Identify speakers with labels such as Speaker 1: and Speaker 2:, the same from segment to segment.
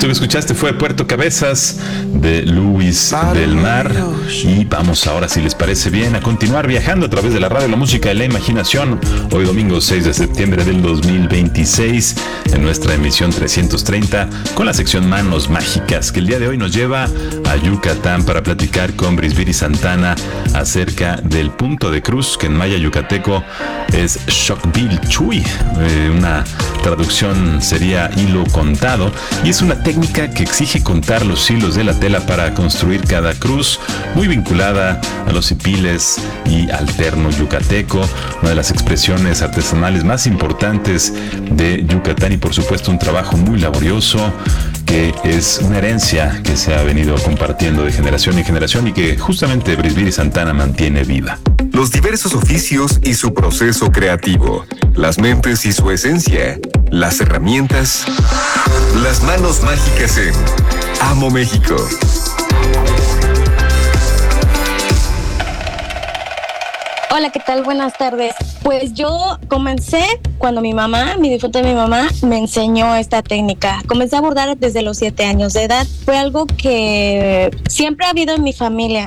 Speaker 1: Esto que escuchaste fue Puerto Cabezas de Luis del Mar. Y vamos ahora, si les parece bien, a continuar viajando a través de la radio, la música y la imaginación. Hoy domingo 6 de septiembre del 2026, en nuestra emisión 330, con la sección Manos Mágicas, que el día de hoy nos lleva a Yucatán para platicar con Brisbiri Santana acerca del punto de cruz, que en maya yucateco es Xocbilchuy. Una traducción sería hilo contado, y es una técnica que exige contar los hilos de la tela para construir cada cruz, muy vinculada a los hipiles y al terno yucateco, una de las expresiones artesanales más importantes de Yucatán, y por supuesto un trabajo muy laborioso que es una herencia que se ha venido compartiendo de generación en generación y que justamente Brisbiri Santana mantiene viva.
Speaker 2: Los diversos oficios y su proceso creativo, las mentes y su esencia, las herramientas, las manos mágicas en Amo México.
Speaker 3: Hola, ¿qué tal? Buenas tardes. Pues yo comencé cuando mi difunta mamá, me enseñó esta técnica. Comencé a bordar desde los 7 años de edad. Fue algo que siempre ha habido en mi familia.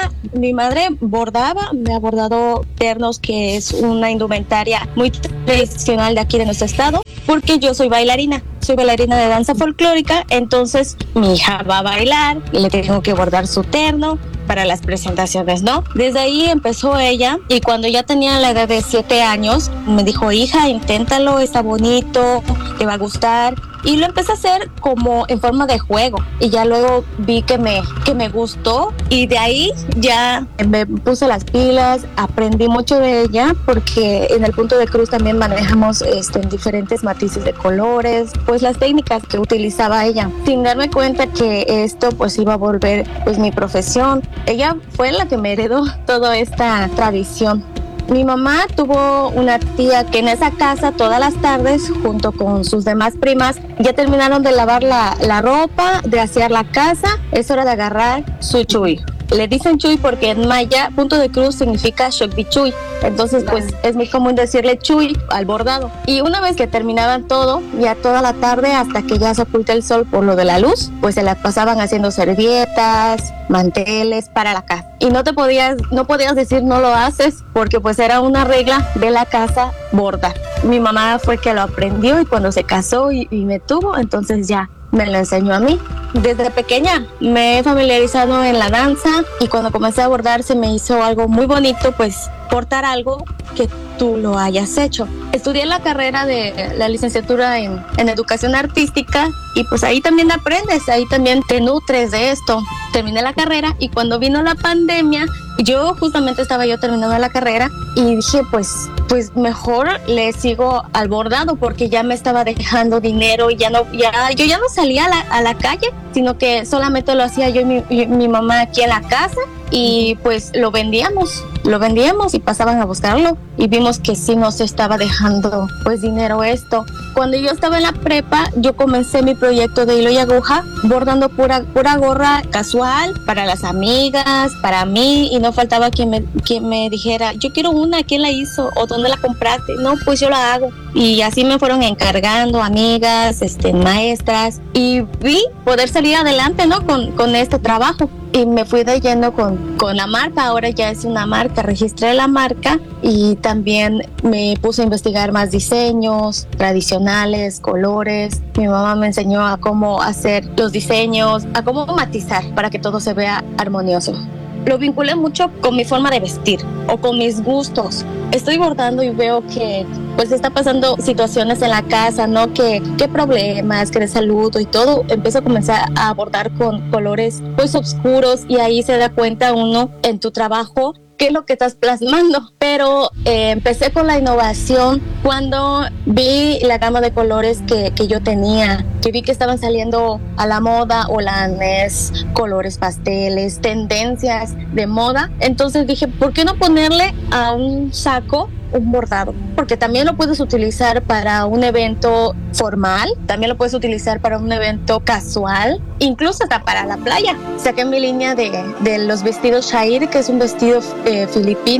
Speaker 3: Mi madre bordaba, me ha bordado ternos, que es una indumentaria muy tradicional de aquí de nuestro estado, porque yo soy bailarina. Soy bailarina de danza folclórica, entonces mi hija va a bailar y le tengo que bordar su terno para las presentaciones, ¿no? Desde ahí empezó ella, y cuando ya tenía la edad de 7 años, me dijo: hija, inténtalo, está bonito, te va a gustar. Y lo empecé a hacer como en forma de juego, y ya luego vi que me gustó, y de ahí ya me puse las pilas, aprendí mucho de ella, porque en el punto de cruz también manejamos en diferentes matices de colores, pues las técnicas que utilizaba ella, sin darme cuenta que esto pues iba a volver pues mi profesión. Ella fue la que me heredó toda esta tradición. Mi mamá tuvo una tía que en esa casa todas las tardes, junto con sus demás primas, ya terminaron de lavar la ropa, de asear la casa. Es hora de agarrar su chuy. Le dicen chuy porque en maya punto de cruz significa Xocbilchuy. Entonces pues es muy común decirle chuy al bordado. Y una vez que terminaban todo, ya toda la tarde hasta que ya se oculta el sol por lo de la luz, pues se la pasaban haciendo servietas, manteles para la casa. Y no podías decir no lo haces, porque pues era una regla de la casa bordar. Mi mamá fue que lo aprendió, y cuando se casó y me tuvo, entonces ya me lo enseñó a mí. Desde pequeña me he familiarizado en la danza, y cuando comencé a bordar se me hizo algo muy bonito, pues portar algo que tú lo hayas hecho. Estudié la carrera de la licenciatura en educación artística, y pues ahí también aprendes, ahí también te nutres de esto. Terminé la carrera, y cuando vino la pandemia, estaba yo terminando la carrera, y dije pues mejor le sigo al bordado, porque ya me estaba dejando dinero, y yo ya no salía a la calle, sino que solamente lo hacía yo y mi mamá aquí en la casa, y pues lo vendíamos y pasaban a buscarlo, y vimos que sí nos estaba dejando pues dinero esto. Cuando yo estaba en la prepa, yo comencé mi proyecto de hilo y aguja, bordando pura gorra casual para las amigas, para mí, y no faltaba quien me dijera: yo quiero una, ¿quién la hizo? ¿O dónde la compraste? No, pues yo la hago. Y así me fueron encargando amigas, maestras, y vi poder salir adelante, ¿no? Con este trabajo. Y me fui de lleno con la marca. Ahora ya es una marca, registré la marca, y también me puse a investigar más diseños tradicionales, colores. Mi mamá me enseñó a cómo hacer los diseños, a cómo matizar para que todo se vea armonioso. Lo vinculé mucho con mi forma de vestir o con mis gustos. Estoy bordando y veo que pues está pasando situaciones en la casa, ¿no? Que problemas, que de salud y todo. Empiezo a comenzar a bordar con colores pues oscuros, y ahí se da cuenta uno en tu trabajo qué es lo que estás plasmando. Pero empecé con la innovación cuando vi la gama de colores que yo tenía, que vi que estaban saliendo a la moda holanes, colores pasteles, tendencias de moda. Entonces dije, ¿por qué no ponerle a un saco un bordado? Porque también lo puedes utilizar para un evento formal, también lo puedes utilizar para un evento casual, incluso hasta para la playa. Saqué mi línea de los vestidos Shair, que es un vestido filipina,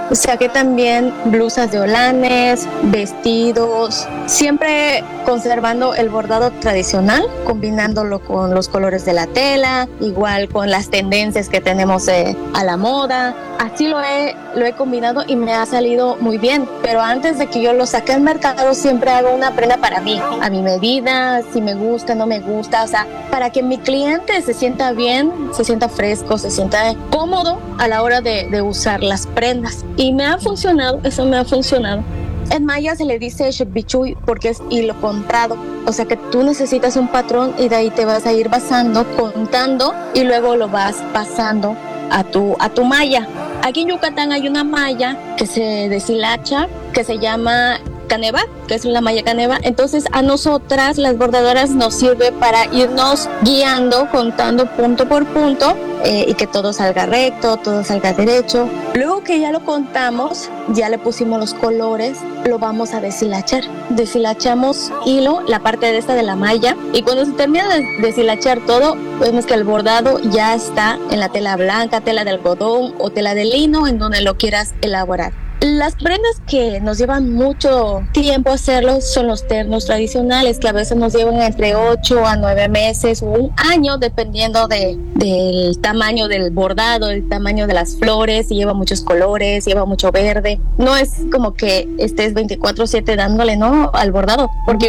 Speaker 3: Saqué también blusas de holanes, vestidos, siempre conservando el bordado tradicional, combinándolo con los colores de la tela, igual con las tendencias que tenemos a la moda. Así lo he combinado y me ha salido muy bien. Pero antes de que yo lo saque al mercado, siempre hago una prenda para mí, a mi medida, si me gusta, no me gusta, o sea, para que mi cliente se sienta bien, se sienta fresco, se sienta cómodo a la hora de usar las prendas. Y me ha funcionado, eso me ha funcionado. En maya se le dice shekbichuy porque es hilo contado, o sea que tú necesitas un patrón y de ahí te vas a ir basando, contando y luego lo vas pasando a tu malla. Aquí en Yucatán hay una malla que se deshilacha, que se llama caneva, que es la malla caneva. Entonces a nosotras las bordadoras nos sirve para irnos guiando, contando punto por punto y que todo salga recto, todo salga derecho. Luego que ya lo contamos, ya le pusimos los colores, lo vamos a deshilachar. Deshilachamos hilo, la parte de esta de la malla, y cuando se termina de deshilachar todo, vemos que el bordado ya está en la tela blanca, tela de algodón o tela de lino, en donde lo quieras elaborar. Las prendas que nos llevan mucho tiempo hacerlo son los ternos tradicionales, que a veces nos llevan entre 8 a 9 meses o un año, dependiendo del tamaño del bordado, el tamaño de las flores, si lleva muchos colores, si lleva mucho verde. No es como que estés 24/7 dándole, ¿no?, al bordado, porque